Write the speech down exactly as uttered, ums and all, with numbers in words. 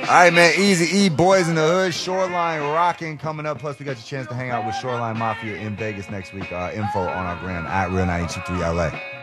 right, man. Easy E, Boys in the Hood, Shoreline rocking coming up. Plus, we got your chance to hang out with Shoreline Mafia in Vegas next week. Uh, info on our gram at Real nine two three L A.